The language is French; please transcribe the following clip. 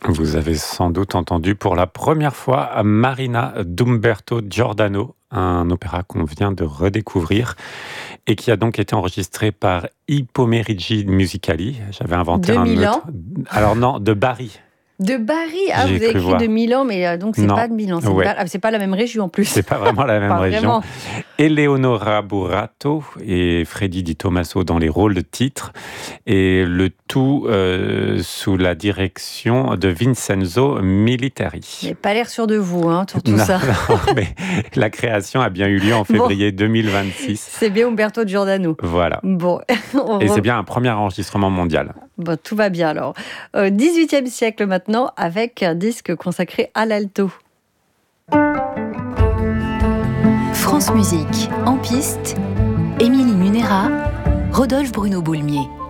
Vous avez sans doute entendu pour la première fois Marina d'Umberto Giordano, un opéra qu'on vient de redécouvrir et qui a donc été enregistré par I Pomerigi Musicali. J'avais inventé De un Milan. autre. Alors non, de Bari. De Bari. Ah, J'ai vous avez cru écrit voir. de Milan, mais donc c'est Non, pas de Milan. C'est, ouais, c'est pas la même région en plus. c'est pas vraiment la même Pas région. vraiment. Eleonora Burato et Freddy Di Tommaso dans les rôles de titre, et le tout sous la direction de Vincenzo Militari. Vous n'avez pas l'air sûr de vous, sur tout Non, ça. non, mais la création a bien eu lieu en février 2026. C'est bien Umberto Giordano. Voilà. Bon, Et c'est bien un premier enregistrement mondial. Bon, tout va bien alors. 18e siècle maintenant, avec un disque consacré à l'alto. France Musique, en piste, Émilie Munera, Rodolphe Bruno Boulmier.